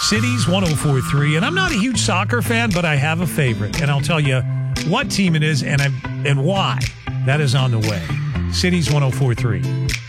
Cities 104.3. And I'm not a huge soccer fan, but I have a favorite. And I'll tell you what team it is and why. That is on the way. Cities 104.3.